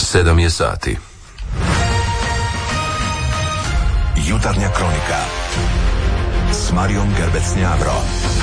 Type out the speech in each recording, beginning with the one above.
7 je sati. Jutarnja kronika s Marijom Gerbec-Njavro.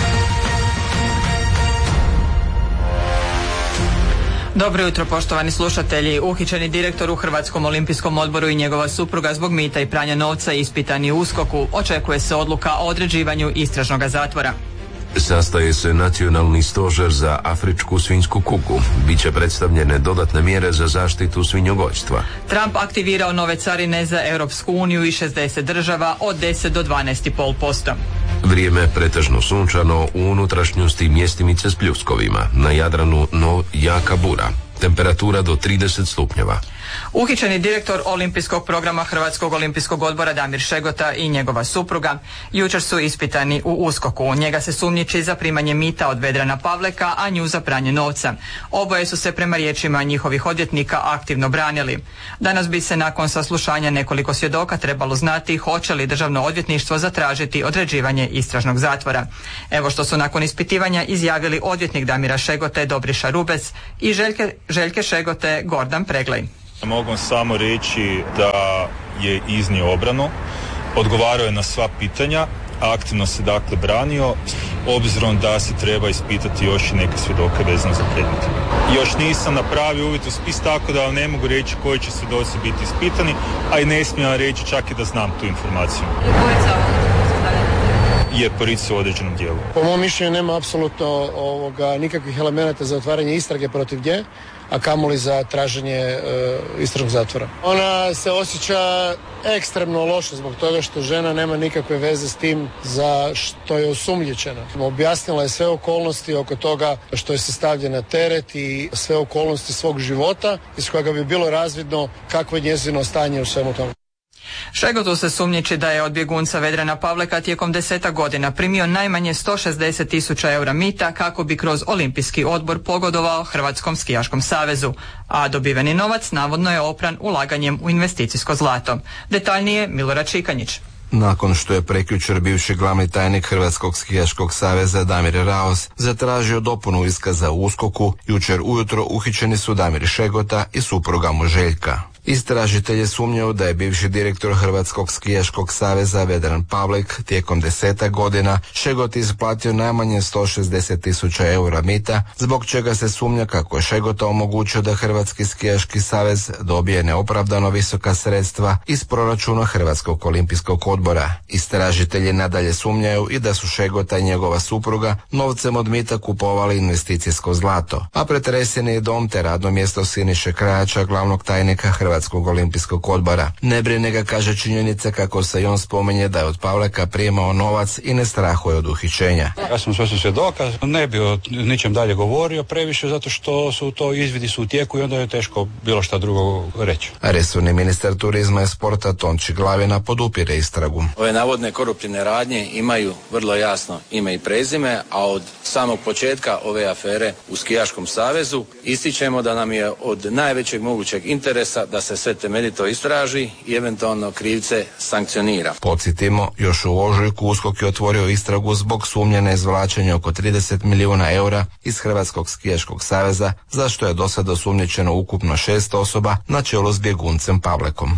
Dobro jutro, poštovani slušatelji. Uhićeni direktor u Hrvatskom olimpijskom odboru i njegova supruga zbog mita i pranja novca ispitani u USKOK-u. Očekuje se odluka o određivanju istražnog zatvora. Sastaje se Nacionalni stožer za afričku svinjsku kugu. Biće predstavljene dodatne mjere za zaštitu svinjogojstva. Trump aktivirao nove carine za Europsku uniju i 60 država od 10 do 12,5%. Vrijeme pretežno sunčano, u unutrašnjosti mjestimice s pljuskovima. Na Jadranu jaka bura. Temperatura do 30 stupnjeva. Uhićeni direktor olimpijskog programa Hrvatskog olimpijskog odbora Damir Šegota i njegova supruga jučer su ispitani u USKOK-u. Njega se sumnjiči za primanje mita od Vedrana Pavleka, a nju za pranje novca. Oboje su se prema riječima njihovih odvjetnika aktivno branili. Danas bi se nakon saslušanja nekoliko svjedoka trebalo znati hoće li Državno odvjetništvo zatražiti određivanje istražnog zatvora. Evo što su nakon ispitivanja izjavili odvjetnik Damira Šegote Dobriša Rubec i Željke Šegote Gordan Preglej. Mogu samo reći da je iznio obranu, odgovarao je na sva pitanja, aktivno se dakle branio, obzirom da se treba ispitati još i neke svjedoke vezano za predmet. Još nisam napravio uvid u spis, tako da vam ne mogu reći koji će svjedoci biti ispitani, a i ne smijem reći čak i da znam tu informaciju. Je porica u određenom dijelu. Po mom mišljenju nema apsolutno nikakvih elemenata za otvaranje istrage protiv nje, a kamoli za traženje istražnog zatvora. Ona se osjeća ekstremno loše zbog toga što žena nema nikakve veze s tim za što je osumnjičena. Objasnila je sve okolnosti oko toga što je se stavlja na teret i sve okolnosti svog života iz kojega bi bilo razvidno kakvo je njezino stanje u svemu tomu. Šegotu se sumnjiči da je od bjegunca Vedrana Pavleka tijekom 10 godina primio najmanje 160.000 eura mita kako bi kroz olimpijski odbor pogodovao Hrvatskom skijaškom savezu, a dobiveni novac navodno je opran ulaganjem u investicijsko zlato. Detaljnije Milorad Čikanjić. Nakon što je prekjučer bivši glavni tajnik Hrvatskog skijaškog saveza Damir Raos zatražio dopunu iskaza u USKOK-u, jučer ujutro uhićeni su Damir Šegota i supruga mu Željka. Istražitelj je sumnjao da je bivši direktor Hrvatskog skijaškog saveza Vedran Pavlek tijekom 10 godina Šegoti isplatio najmanje 160.000 eura mita, zbog čega se sumnja kako je Šegota omogućio da Hrvatski skijaški savez dobije neopravdano visoka sredstva iz proračuna Hrvatskog olimpijskog odbora. Istražitelji nadalje sumnjaju i da su Šegota i njegova supruga novcem od mita kupovali investicijsko zlato, a pretreseni je dom te radno mjesto Siniše Krajača, glavnog tajnika Hrvatskog olimpijskog odbora. Ne brine ga, kaže, činjenica kako se i on spominje da je od Pavleka primao novac i ne strahuje od uhićenja. Ja sam sve svjedoka, ne bi o ničem dalje govorio previše zato što su to izvidi su u tijeku i onda je teško bilo šta drugo reći. Resorni ministar turizma i sporta Tonči Glavina podupire istragu. Ove navodne koruptivne radnje imaju vrlo jasno ime i prezime, a od samog početka ove afere u Skijaškom savezu ističemo da nam je od najvećeg mogućeg interesa da se sve temeljito istraži i eventualno krivce sankcionira. Podsjetimo, još u ožujku USKOK je otvorio istragu zbog sumnje na izvlačenje oko 30 milijuna eura iz Hrvatskog skijaškog saveza, za što je do sada osumnjičeno ukupno 6 osoba na čelu s bjeguncem Pavlekom.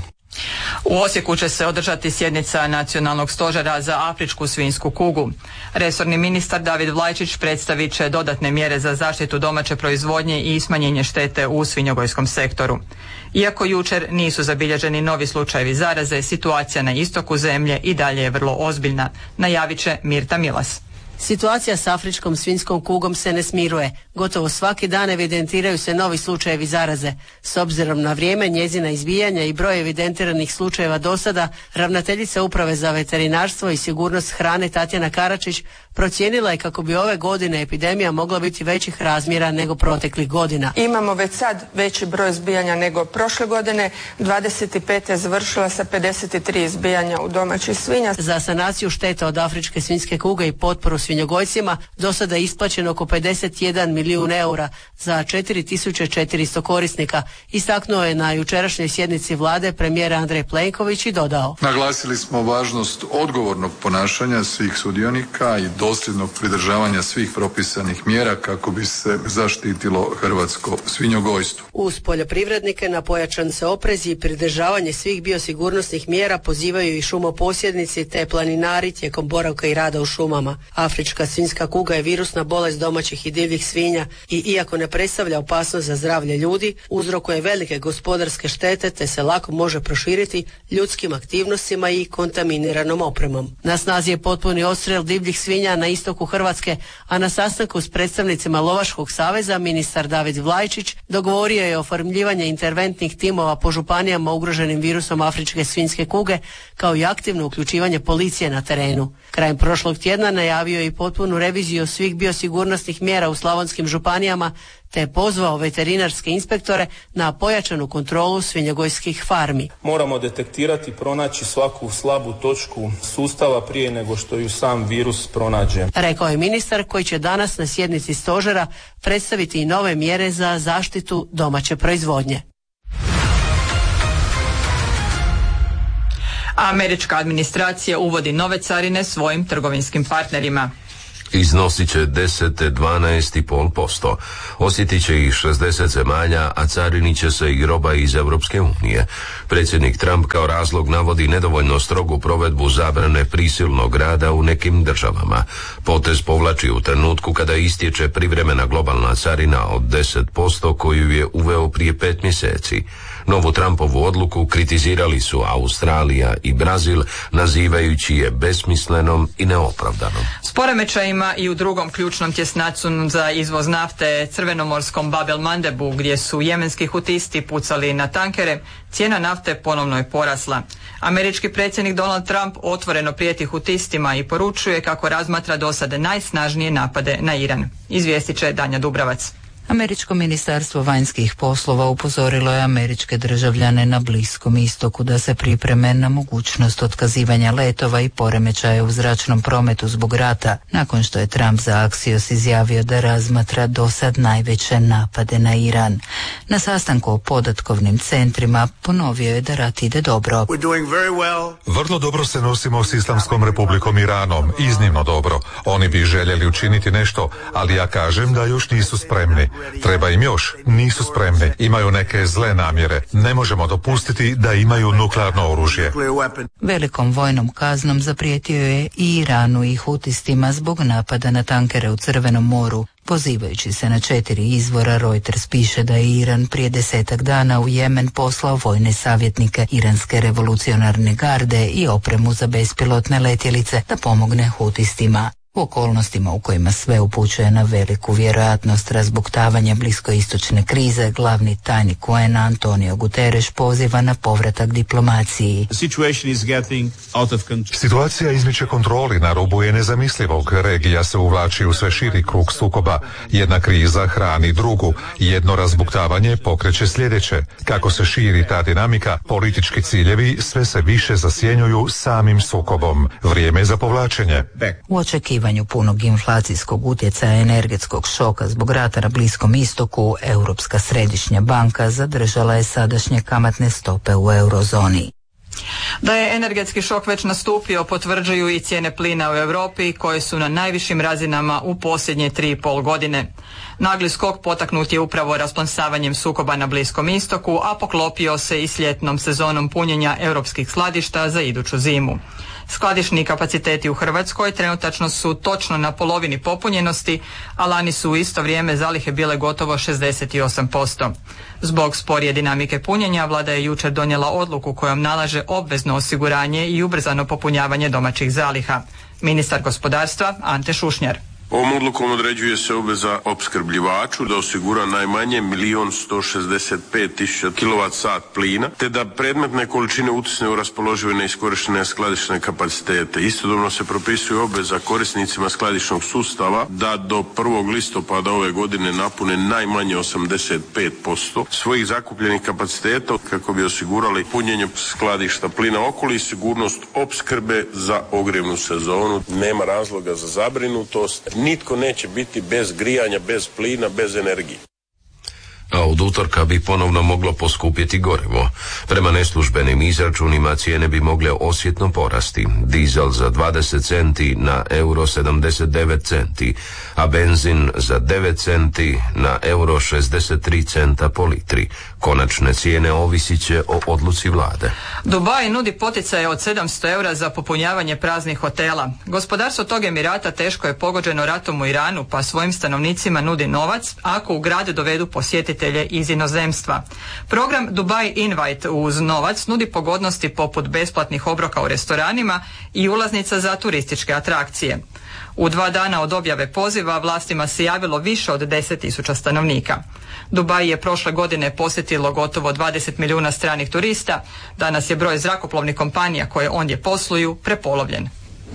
U Osijeku će se održati sjednica Nacionalnog stožera za afričku svinjsku kugu. Resorni ministar David Vlajčić predstavit će dodatne mjere za zaštitu domaće proizvodnje i smanjenje štete u svinjogojskom sektoru. Iako jučer nisu zabilježeni novi slučajevi zaraze, situacija na istoku zemlje i dalje je vrlo ozbiljna, najavit će Mirta Milas. Situacija s afričkom svinjskom kugom se ne smiruje. Gotovo svaki dan evidentiraju se novi slučajevi zaraze. S obzirom na vrijeme njezina izbijanja i broj evidentiranih slučajeva do sada, ravnateljica Uprave za veterinarstvo i sigurnost hrane Tatjana Karačić procijenila je kako bi ove godine epidemija mogla biti većih razmjera nego proteklih godina. Imamo već sad veći broj izbijanja nego prošle godine. 25. je završila sa 53 izbijanja u domaćih svinja. Za sanaciju šteta od afričke svinjske kuge i potporu svinjogojcima do sada je isplaćeno oko 51 milijun eura za 4400 korisnika. Istaknuo je na jučerašnjoj sjednici vlade premijer Andrej Plenković i dodao: Naglasili smo važnost odgovornog ponašanja svih sudionika i dosljednog pridržavanja svih propisanih mjera kako bi se zaštitilo hrvatsko svinjogojstvo. Uz poljoprivrednike na pojačan se oprez i pridržavanje svih biosigurnosnih mjera pozivaju i šumoposjednici te planinari tijekom boravka i rada u šumama. Afrička svinjska kuga je virusna bolest domaćih i divljih svinja i iako ne predstavlja opasnost za zdravlje ljudi, uzrokuje velike gospodarske štete te se lako može proširiti ljudskim aktivnostima i kontaminiranom opremom. Na snazi je potpuni odstrel divljih svinja na istoku Hrvatske, a na sastanku s predstavnicima Lovačkog saveza ministar David Vlajčić dogovorio je oformljivanje interventnih timova po županijama ugroženim virusom afričke svinjske kuge, kao i aktivno uključivanje policije na terenu. Krajem prošlog tjedna najavio je i potpunu reviziju svih biosigurnosnih mjera u slavonskim županijama, te je pozvao veterinarske inspektore na pojačanu kontrolu svinjogojskih farmi. Moramo detektirati i pronaći svaku slabu točku sustava prije nego što ju sam virus pronađe, rekao je ministar, koji će danas na sjednici stožera predstaviti i nove mjere za zaštitu domaće proizvodnje. Američka administracija uvodi nove carine svojim trgovinskim partnerima. Iznosit će 10-12,5%. Osjetit će ih 60 zemalja, a carinit će se i roba iz Europske unije. Predsjednik Trump kao razlog navodi nedovoljno strogu provedbu zabrane prisilnog rada u nekim državama. Potez povlači u trenutku kada istječe privremena globalna carina od 10% koju je uveo prije 5 mjeseci. Novu Trumpovu odluku kritizirali su Australija i Brazil, nazivajući je besmislenom i neopravdanom. S poremećajima i u drugom ključnom tjesnacu za izvoz nafte, crvenomorskom Bab el Mandebu, gdje su jemenski hutisti pucali na tankere, cijena nafte ponovno je porasla. Američki predsjednik Donald Trump otvoreno prijeti hutistima i poručuje kako razmatra do sada najsnažnije napade na Iran. Izvijestit će Danja Dubravac. Američko ministarstvo vanjskih poslova upozorilo je američke državljane na Bliskom istoku da se pripreme na mogućnost otkazivanja letova i poremećaja u zračnom prometu zbog rata, nakon što je Trump za Axios izjavio da razmatra dosad najveće napade na Iran. Na sastanku o podatkovnim centrima ponovio je da rat ide dobro. Vrlo dobro se nosimo s Islamskom republikom Iranom, iznimno dobro. Oni bi željeli učiniti nešto, ali ja kažem da još nisu spremni. Treba im još, nisu spremni, imaju neke zle namjere. Ne možemo dopustiti da imaju nuklearno oružje. Velikom vojnom kaznom zaprijetio je i Iranu i hutistima zbog napada na tankere u Crvenom moru. Pozivajući se na 4 izvora, Reuters piše da je Iran prije 10 dana u Jemen poslao vojne savjetnike Iranske revolucionarne garde i opremu za bespilotne letjelice da pomogne hutistima. U okolnostima u kojima sve upućuje na veliku vjerojatnost razbuktavanja bliskoistočne krize, glavni tajnik UN Antonio Guterres poziva na povratak diplomaciji. Situacija izmiče kontroli, na rubu je nezamislivog. Regija se uvlači u sve širi krug sukoba. Jedna kriza hrani drugu. Jedno razbuktavanje pokreće sljedeće. Kako se širi ta dinamika, politički ciljevi sve se više zasjenjuju samim sukobom. Vrijeme je za povlačenje. U očekivanju punog inflacijskog utjecaja energetskog šoka zbog rata na Bliskom istoku, Europska središnja banka zadržala je sadašnje kamatne stope u eurozoni. Da je energetski šok već nastupio potvrđuju i cijene plina u Europi koje su na najvišim razinama u posljednje 3,5 godine. Nagli skok potaknut je upravo rasplamsavanjem sukoba na Bliskom istoku, a poklopio se i s ljetnom sezonom punjenja europskih skladišta za iduću zimu. Skladišni kapaciteti u Hrvatskoj trenutačno su točno na polovini popunjenosti, a lani su u isto vrijeme zalihe bile gotovo 68%. Zbog sporije dinamike punjenja, vlada je jučer donijela odluku kojom nalaže obvezno osiguranje i ubrzano popunjavanje domaćih zaliha. Ministar gospodarstva Ante Šušnjar. Ovom odlukom određuje se obveza opskrbljivaču da osigura najmanje 1.165.000 kWh plina, te da predmetne količine utisne u raspoložive neiskorištene skladišne kapacitete. Istodobno se propisuje obveza korisnicima skladišnog sustava da do 1. listopada ove godine napune najmanje 85% svojih zakupljenih kapaciteta kako bi osigurali punjenje skladišta plina okoli i sigurnost opskrbe za ogrjevnu sezonu. Nema razloga za zabrinutost. Nitko neće biti bez grijanja, bez plina, bez energije. A od utorka bi ponovno moglo poskupjeti gorivo. Prema neslužbenim izračunima cijene bi mogle osjetno porasti. Dizel za 20 centi na euro 79 centi, a benzin za 9 centi na euro 63 centa po litri. Konačne cijene ovisit će o odluci vlade. Dubaj nudi poticaje od 700 eura za popunjavanje praznih hotela. Gospodarstvo tog Emirata teško je pogođeno ratom u Iranu, pa svojim stanovnicima nudi novac ako u grad dovedu posjetitelje iz inozemstva. Program Dubai Invite uz novac nudi pogodnosti poput besplatnih obroka u restoranima i ulaznica za turističke atrakcije. U 2 dana od objave poziva vlastima se javilo više od 10.000 stanovnika. Dubaj je prošle godine posjetilo gotovo 20 milijuna stranih turista. Danas je broj zrakoplovnih kompanija koje ondje posluju prepolovljen.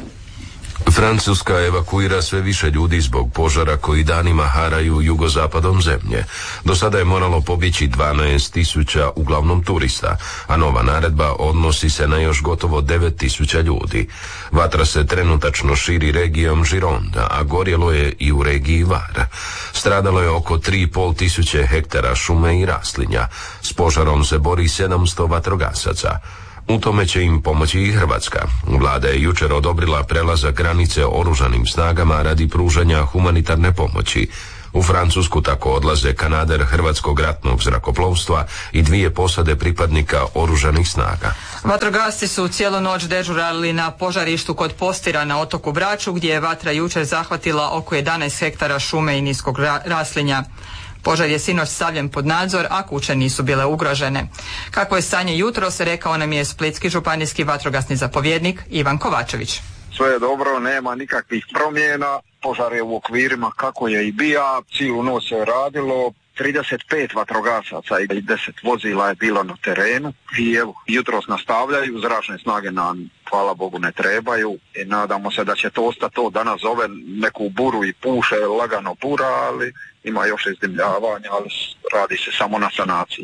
Francuska evakuira sve više ljudi zbog požara koji danima haraju jugozapadom zemlje. Do sada je moralo pobjeći 12.000 uglavnom turista, a nova naredba odnosi se na još gotovo 9.000 ljudi. Vatra se trenutačno širi regijom Gironda, a gorjelo je i u regiji Var. Stradalo je oko 3.500 hektara šume i raslinja. S požarom se bori 700 vatrogasaca. U tome će im pomoći i Hrvatska. Vlada je jučer odobrila prelazak granice oružanim snagama radi pružanja humanitarne pomoći. U Francusku tako odlaze kanader Hrvatskog ratnog zrakoplovstva i 2 posade pripadnika oružanih snaga. Vatrogasci su cijelu noć dežurali na požarištu kod Postira na otoku Braču, gdje je vatra jučer zahvatila oko 11 hektara šume i niskog raslinja. Požar je sinoć stavljen pod nadzor, a kuće nisu bile ugrožene. Kako je stanje jutros, rekao nam je splitski županijski vatrogasni zapovjednik Ivan Kovačević. Sve je dobro, nema nikakvih promjena, požar je u okvirima kako je i bija, cijelu noć se radilo, 35 vatrogasaca i 10 vozila je bilo na terenu i evo, jutros nastavljaju, zračne snage nam, hvala Bogu, ne trebaju i nadamo se da će to ostati to. Danas zove neku buru i puše, lagano bura, ali ima još izdimljavanja, ali radi se samo na sanaciji.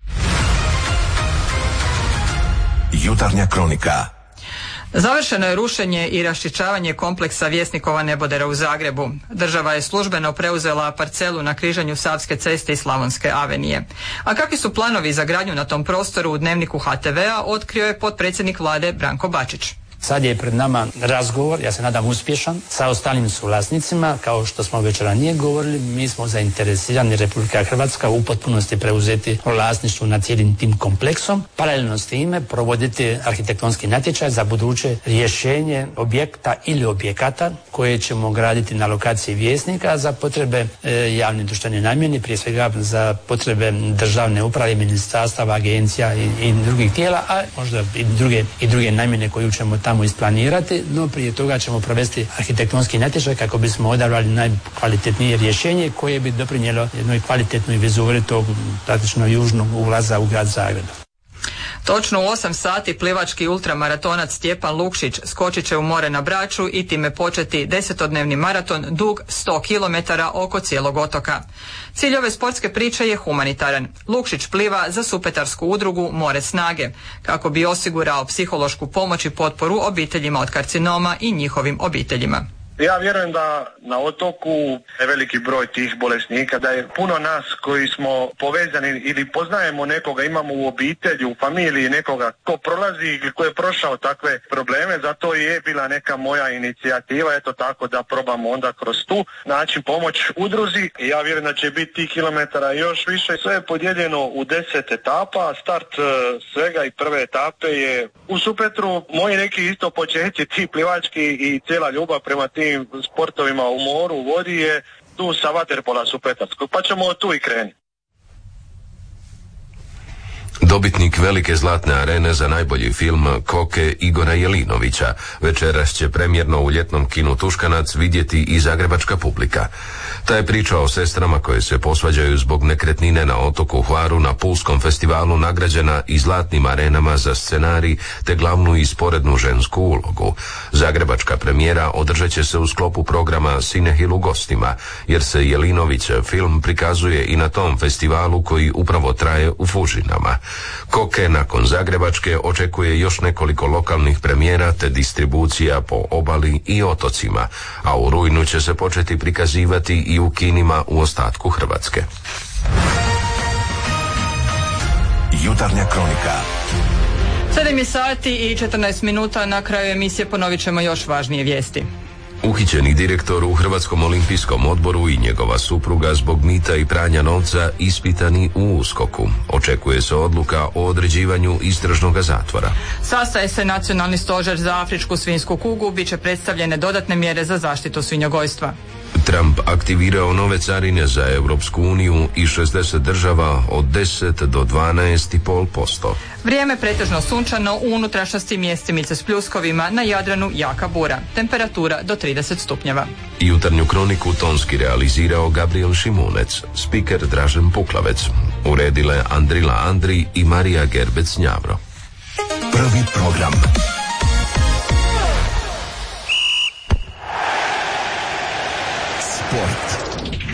Jutarnja kronika. Završeno je rušenje i raščišćavanje kompleksa Vjesnikova nebodera u Zagrebu. Država je službeno preuzela parcelu na križanju Savske ceste i Slavonske avenije. A kakvi su planovi za gradnju na tom prostoru u Dnevniku HTV-a otkrio je potpredsjednik vlade Branko Bačić. Sad je pred nama razgovor, ja se nadam uspješan, sa ostalim suvlasnicima. Kao što smo već ranije govorili, mi smo zainteresirani, Republika Hrvatska, u potpunosti preuzeti vlasništvo nad cijelim tim kompleksom. Paralelno s time provoditi arhitektonski natječaj za buduće rješenje objekta ili objekata koje ćemo graditi na lokaciji Vjesnika za potrebe javne društvene namjene, prije svega za potrebe državne uprave, ministarstava, agencija i drugih tijela, a možda i druge namjene koju ćemo tamo isplanirati, no prije toga ćemo provesti arhitektonski natječaj kako bismo odabrali najkvalitetnije rješenje koje bi doprinijelo jednoj kvalitetnoj vizuri tog praktično južnog ulaza u grad Zagreb. Točno u 8 sati plivački ultramaratonac Stjepan Lukšić skočit će u more na Braču i time početi 10-dnevni maraton dug 100 km oko cijelog otoka. Cilj ove sportske priče je humanitaran. Lukšić pliva za supetarsku udrugu More snage, kako bi osigurao psihološku pomoć i potporu obiteljima od karcinoma i njihovim obiteljima. Ja vjerujem da na otoku je veliki broj tih bolesnika, da je puno nas koji smo povezani ili poznajemo nekoga, imamo u obitelji, u familiji nekoga ko prolazi ili ko je prošao takve probleme, zato je bila neka moja inicijativa, eto tako da probamo onda kroz tu način pomoć udruzi. Ja vjerujem da će biti tih kilometara još više. Sve je podijeljeno u 10 etapa, start svega i prve etape je u Supetru. Moji neki isto početci, ti plivački i cijela ljubav prema tim sportovima u moru, u vodi je tu sa vaterpola Supetarskog, pa ćemo tu i krenuti. Do Dobitnik velike zlatne arene za najbolji film Koke Igora Jelinovića večeras će premjerno u ljetnom kinu Tuškanac vidjeti i zagrebačka publika. Ta je priča o sestrama koje se posvađaju zbog nekretnine na otoku Hvaru na Pulskom festivalu nagrađena i zlatnim arenama za scenarij te glavnu i sporednu žensku ulogu. Zagrebačka premijera održat će se u sklopu programa Cinehil u gostima, jer se Jelinović film prikazuje i na tom festivalu koji upravo traje u Fužinama. Koke nakon zagrebačke očekuje još nekoliko lokalnih premijera te distribucija po obali i otocima, a u rujnu će se početi prikazivati i u kinima u ostatku Hrvatske. Jutarnja kronika. 7 je sati i 14 minuta, na kraju emisije ponovit ćemo još važnije vijesti. Uhićeni direktor u Hrvatskom olimpijskom odboru i njegova supruga zbog mita i pranja novca ispitani u USKOK-u. Očekuje se odluka o određivanju istražnog zatvora. Sastaje se Nacionalni stožer za afričku svinjsku kugu, bit će predstavljene dodatne mjere za zaštitu svinjogojstva. Trump aktivirao nove carine za Europsku uniju i 60 država od 10 do 12,5%. Vrijeme pretežno sunčano, u unutrašnjosti mjestimice s pljuskovima, na Jadranu jaka bura. Temperatura do 30 stupnjeva. Jutarnju kroniku tonski realizirao Gabriel Šimunec, spiker Dražen Puklavec. Uredile Andrila Andri i Marija Gerbec-Njavro. Prvi program. Sport.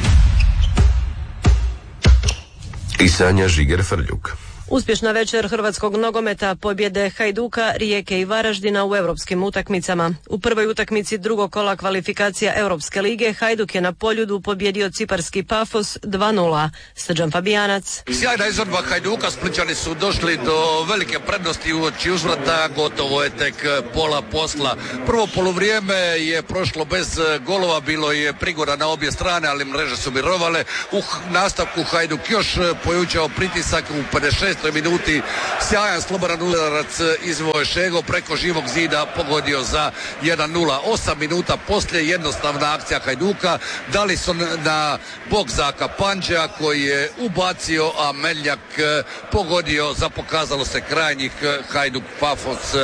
I Sanja Žiger-Frljuk. Uspješna večer hrvatskog nogometa, pobjede Hajduka, Rijeke i Varaždina u europskim utakmicama. U prvoj utakmici drugog kola kvalifikacija Europske lige Hajduk je na Poljudu pobjedio ciparski Pafos 2:0. Srđan Fabijanac. Sjajna izvedba Hajduka, Splićani su došli do velike prednosti uoči uzvrata, gotovo je tek pola posla. Prvo poluvrijeme je prošlo bez golova, bilo je prigoda na obje strane, ali mreže su mirovale. U nastavku Hajduk još pojučao pritisak u 56. minuti, sjajan slobodan udarac izveo Šego preko živog zida, pogodio za 1:0. 8 minuta poslije jednostavna akcija Hajduka, dali su na bok za Kapanđa koji je ubacio, a Meljak pogodio za pokazalo se krajnjih Hajduk Pafos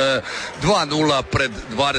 2:0 pred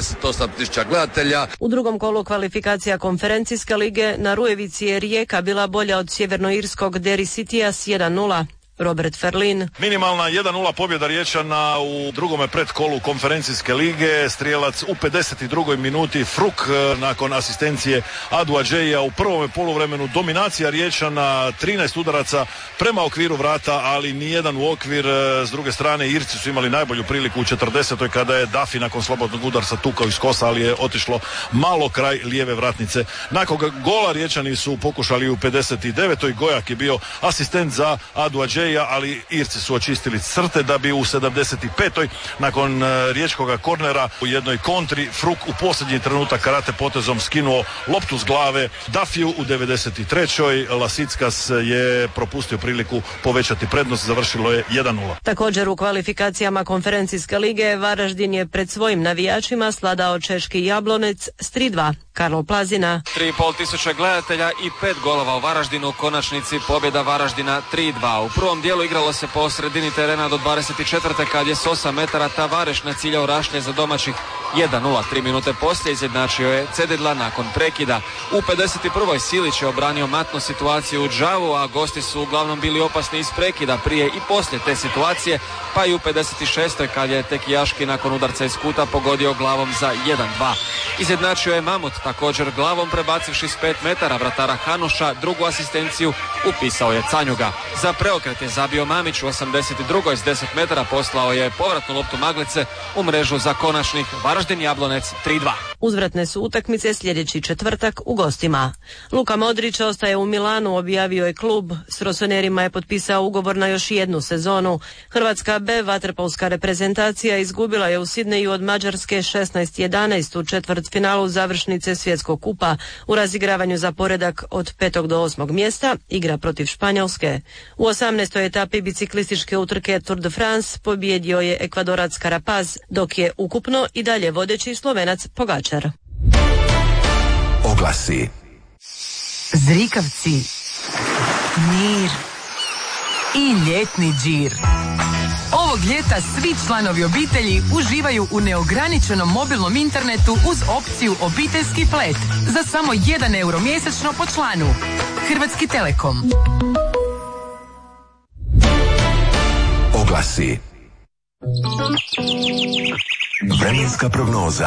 28.000 gledatelja. U drugom kolu kvalifikacija konferencijske lige na Rujevici je Rijeka bila bolja od sjevernoirskog Derry Citya s 1:0. Robert Ferlin. Minimalna 1:0 pobjeda Riječana u drugome predkolu konferencijske lige. Strijelac u 52. minuti Fruk nakon asistencije Adu Adžeja. U prvome poluvremenu dominacija Riječana, 13 udaraca prema okviru vrata, ali nijedan u okvir. S druge strane Irci su imali najbolju priliku u 40. kada je Dafi nakon slobodnog udarca tukao iz kosa, ali je otišlo malo kraj lijeve vratnice. Nakon gola Riječani su pokušali u 59. Gojak je bio asistent za Adu Adžeja, ali Irci su očistili crte da bi u 75. nakon riječkoga kornera u jednoj kontri Fruk u posljednji trenutak karate potezom skinuo loptu s glave Dafiju. U 93. Lasickas je propustio priliku povećati prednost, završilo je 1:0. Također u kvalifikacijama konferencijske lige Varaždin je pred svojim navijačima sladao češki Jablonec s 3:2. Karlo Plazina. 3.500 gledatelja i 5 golova u Varaždinu, u konačnici pobjeda Varaždina 3:2. U prvom dijelu igralo se po sredini terena do 24. kad je s 8 metara Tavareš naciljao rašlje za domaćih 1:0. 3 minute poslije izjednačio je Cedidla nakon prekida. U 51. Silić je obranio matnu situaciju u Džavu, a gosti su uglavnom bili opasni iz prekida prije i poslije te situacije, pa i u 56. kad je Tekijaški nakon udarca iz kuta pogodio glavom za 1:2. Izjednačio je Mamut također glavom prebacivši s 5 metara vratara Hanuša, drugu asistenciju upisao je Canjuga. Za preokret je zabio Mamić u 82. s 10 metara, poslao je povratnu loptu Maglice u mrežu za konačnih Varaždin Jablonec 3:2. Uzvratne su utakmice sljedeći četvrtak u gostima. Luka Modrić ostaje u Milanu, objavio je klub. S Rosonerima je potpisao ugovor na još jednu sezonu. Hrvatska B vaterpolska reprezentacija izgubila je u Sidneju od Mađarske 16:11 u četvrtfinalu završnice svjetskog kupa. U razigravanju za poredak od 5. do 8. mjesta igra protiv Španjolske. U 18. etapi biciklističke utrke Tour de France pobjedio je Ekvadorac Carapaz, dok je ukupno i dalje vodeći Slovenac Pogačar. Oglasi. Zrikavci, mir i ljetni džir. Ovog ljeta svi članovi obitelji uživaju u neograničenom mobilnom internetu uz opciju obiteljski plet za samo 1 euro mjesečno po članu. Hrvatski Telekom. Oglasi. Vremenska prognoza.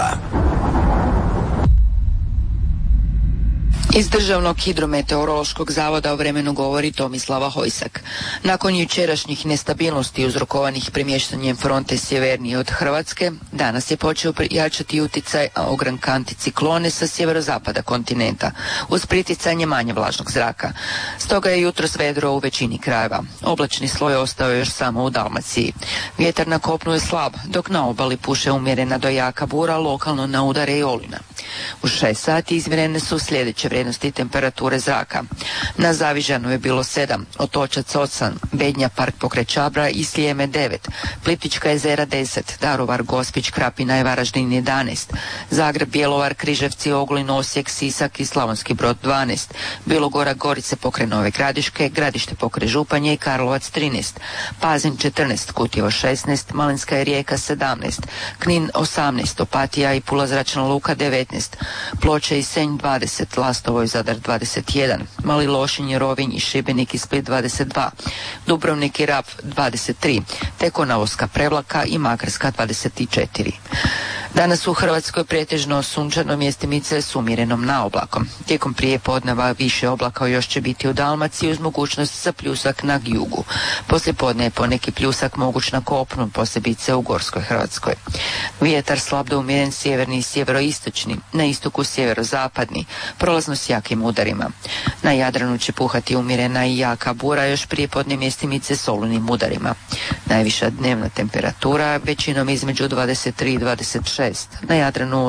Iz Državnog hidrometeorološkog zavoda o vremenu govori Tomislava Hojsak. Nakon jučerašnjih nestabilnosti uzrokovanih premještanjem fronte sjevernije od Hrvatske, danas je počeo jačati uticaj ogranka anticiklone sa sjeverozapada kontinenta, uz priticanje manje vlažnog zraka. Stoga je jutros vedro u većini krajeva. Oblačni sloj ostao još samo u Dalmaciji. Vjetar na kopnu je slab, dok na obali puše umjerena do jaka bura, lokalno na udare i olujna. U 6 sati izmjerene su sljedeće vrijednosti temperature zraka. Na Zavižanu je bilo 7, Otočac 8, Bednja, Park pokraj Čabra i Sljeme 9, Plitvička jezera 10, Daruvar, Gospić, Krapina i Varaždin 11, Zagreb, Bjelovar, Križevci, Ogulin, Osijek, Sisak i Slavonski Brod 12, Bilogora, Gorice pokraj Nove Gradiške, Gradište pokraj Županje i Karlovac 13, Pazin 14, Kutjevo 16, Malinska i Rijeka 17, Knin 18, Opatija i Pula zračna luka 19, Ploče i Senj 20, Lastovo i Zadar 21, Mali Lošinj, Rovinj i Šibenik i Split 22, Dubrovnik i Rab 23, te Konavoska, Prevlaka i Makarska 24. Danas u Hrvatskoj pretežno sunčano, mjestimice s umjerenom naoblakom. Tijekom prijepodneva više oblaka još će biti u Dalmaciji uz mogućnost za pljusak na jugu. Poslijepodne je poneki pljusak moguć na kopnu, posebice u Gorskoj Hrvatskoj. Vjetar slab do umjeren sjeverni i sjeveroistočni, na istoku sjeverozapadni, prolazno s jakim udarima. Na Jadranu će puhati umjerena i jaka bura, još prijepodne mjestimice s olujnim udarima. Najviša dnevna temperatura većinom između 23 i 26, na Jadranu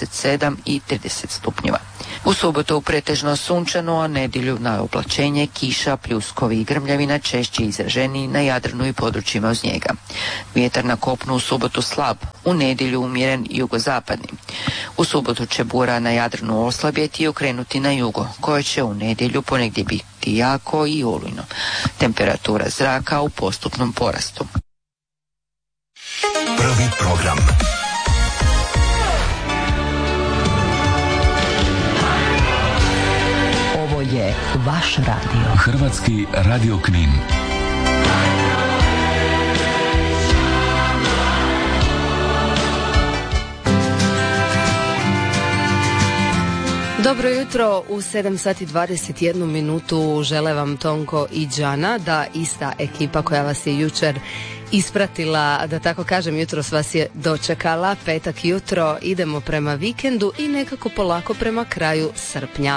27 i 30 stupnjeva. U subotu pretežno sunčano, a nedjelju na oblačenje, kiša, pljuskovi i grmljavina češće izraženi na Jadranu i područjima uz njega. Vjetar na kopnu u subotu slab, u nedjelju umjeren jugozapadni. U subotu će bura na Jadranu oslabjeti i okrenuti na jugo, koje će u nedjelju ponegdje biti jako i olujno. Temperatura zraka u postupnom porastu. Prvi program. Ovo je vaš radio. Hrvatski radio Knin. Dobro jutro, u 7 sati 21 minutu žele vam Tonko i Đana, da ista ekipa koja vas je jučer ispratila, da tako kažem, jutros vas je dočekala. Petak jutro, idemo prema vikendu i nekako polako prema kraju srpnja.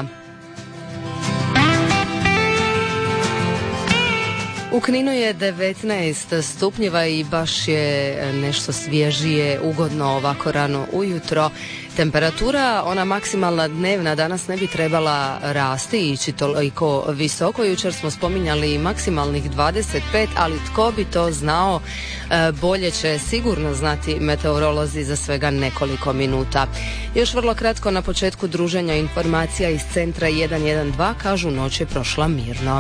U Kninu je 19 stupnjeva i baš je nešto svježije, ugodno ovako rano ujutro. Temperatura, ona maksimalna dnevna, danas ne bi trebala rasti i ići toliko visoko. Jučer smo spominjali maksimalnih 25, ali tko bi to znao, bolje će sigurno znati meteorolozi za svega nekoliko minuta. Još vrlo kratko na početku druženja informacija iz centra 112, kažu noć je prošla mirno.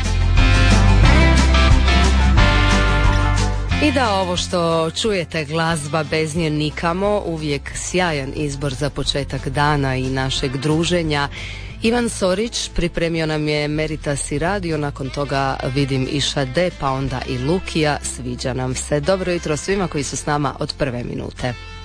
I da, ovo što čujete, glazba, bez nje nikamo, uvijek sjajan izbor za početak dana i našeg druženja. Ivan Sorić pripremio nam je Meritas i radio, nakon toga vidim i Šade, pa onda i Lukija, sviđa nam se. Dobro jutro svima koji su s nama od prve minute.